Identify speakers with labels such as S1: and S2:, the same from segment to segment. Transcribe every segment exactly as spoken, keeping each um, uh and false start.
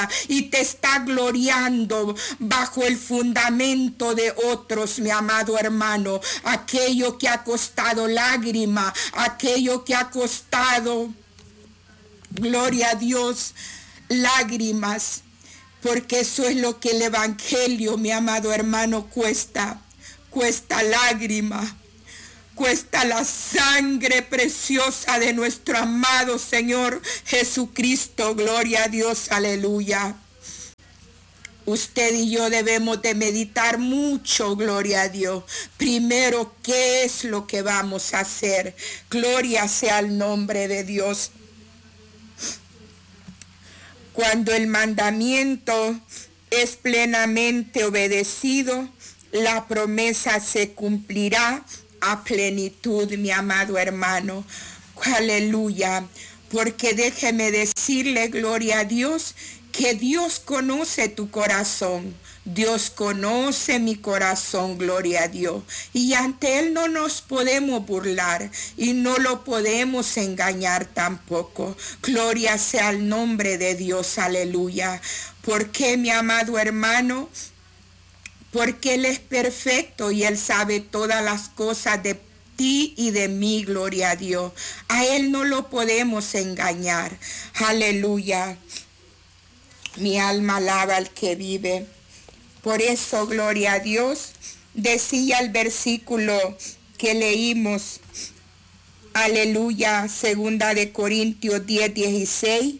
S1: y te está gloriando bajo el fundamento de otros, mi amado hermano. Aquello que ha costado lágrima, aquello que ha costado, gloria a Dios, lágrimas, porque eso es lo que el evangelio, mi amado hermano, cuesta. Cuesta lágrima, cuesta la sangre preciosa de nuestro amado Señor Jesucristo. Gloria a Dios, aleluya. Usted y yo debemos de meditar mucho, gloria a Dios. Primero, ¿qué es lo que vamos a hacer? Gloria sea al nombre de Dios. Cuando el mandamiento es plenamente obedecido, la promesa se cumplirá a plenitud, mi amado hermano. Aleluya. Porque déjeme decirle, gloria a Dios, que Dios conoce tu corazón. Dios conoce mi corazón, gloria a Dios. Y ante Él no nos podemos burlar y no lo podemos engañar tampoco. Gloria sea al nombre de Dios, aleluya. Porque, mi amado hermano, porque Él es perfecto y Él sabe todas las cosas de ti y de mí, gloria a Dios. A Él no lo podemos engañar. Aleluya. Mi alma alaba al que vive. Por eso, gloria a Dios, decía el versículo que leímos. Aleluya, segunda de Corintios diez, dieciséis.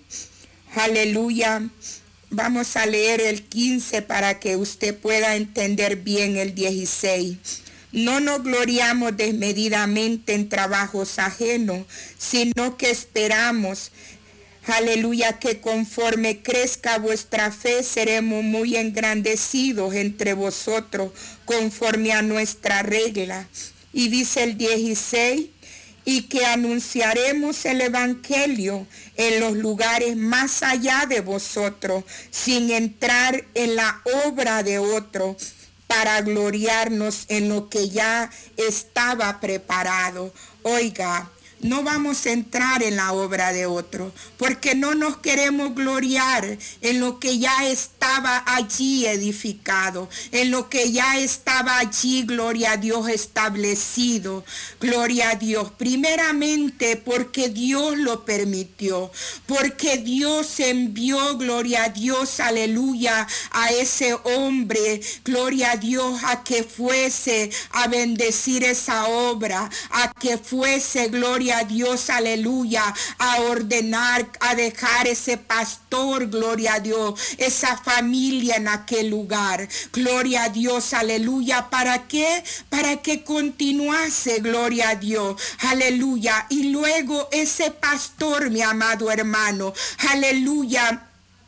S1: Aleluya. Vamos a leer el quince para que usted pueda entender bien el dieciséis. No nos gloriamos desmedidamente en trabajos ajenos, sino que esperamos, aleluya, que conforme crezca vuestra fe, seremos muy engrandecidos entre vosotros, conforme a nuestra regla. Y dice el dieciséis, y que anunciaremos el evangelio en los lugares más allá de vosotros, sin entrar en la obra de otro, para gloriarnos en lo que ya estaba preparado. Oiga, no vamos a entrar en la obra de otro, porque no nos queremos gloriar en lo que ya estaba allí edificado, en lo que ya estaba allí, gloria a Dios, establecido. Gloria a Dios, primeramente porque Dios lo permitió, porque Dios envió, gloria a Dios, aleluya, a ese hombre, gloria a Dios, a que fuese a bendecir esa obra, a que fuese, gloria a Dios, aleluya, a ordenar, a dejar ese pastor, gloria a Dios, esa familia en aquel lugar, gloria a Dios, aleluya. ¿Para qué? Para que continuase, gloria a Dios, aleluya. Y luego ese pastor, mi amado hermano, aleluya,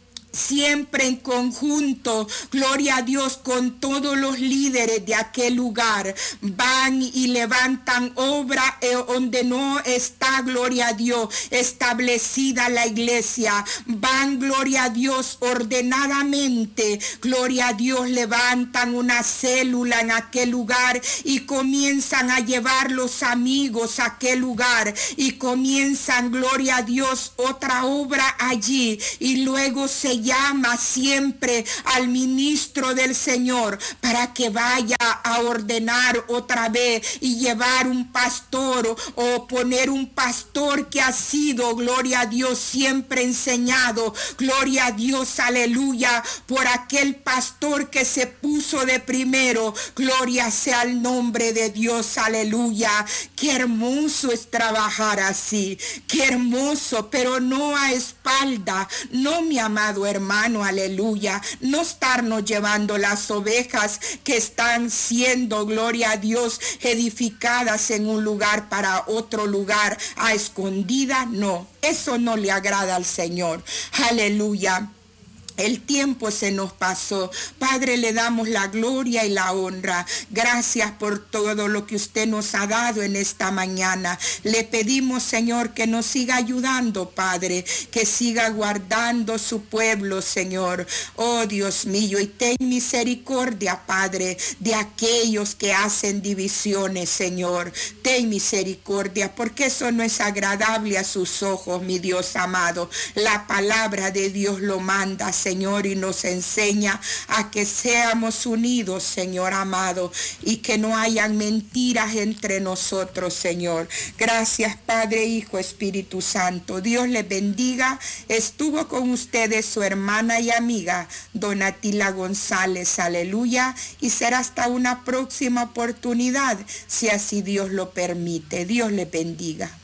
S1: siempre en conjunto, gloria a Dios, con todos los líderes de aquel lugar, van y levantan obra eh, donde no está, gloria a Dios, establecida la iglesia. Van, gloria a Dios, ordenadamente, gloria a Dios, levantan una célula en aquel lugar y comienzan a llevar los amigos a aquel lugar y comienzan, gloria a Dios, otra obra allí, y luego se llama siempre al ministro del Señor para que vaya a ordenar otra vez y llevar un pastor o, o poner un pastor que ha sido, gloria a Dios, siempre enseñado, gloria a Dios, aleluya, por aquel pastor que se puso de primero. Gloria sea el nombre de Dios, aleluya. Qué hermoso es trabajar así, qué hermoso, pero no a espalda, no, mi amado hermano, aleluya, no estarnos llevando las ovejas que están siendo, gloria a Dios, edificadas en un lugar para otro lugar a escondida, no, eso no le agrada al Señor, aleluya. El tiempo se nos pasó. Padre, le damos la gloria y la honra. Gracias por todo lo que usted nos ha dado en esta mañana. Le pedimos, Señor, que nos siga ayudando, Padre, que siga guardando su pueblo, Señor. Oh, Dios mío, y ten misericordia, Padre, de aquellos que hacen divisiones, Señor. Ten misericordia, porque eso no es agradable a sus ojos, mi Dios amado. La palabra de Dios lo manda, Señor, y nos enseña a que seamos unidos, Señor amado, y que no hayan mentiras entre nosotros, Señor. Gracias, Padre, Hijo, Espíritu Santo. Dios les bendiga. Estuvo con ustedes su hermana y amiga, Donatila González. Aleluya. Y será hasta una próxima oportunidad, si así Dios lo permite. Dios les bendiga.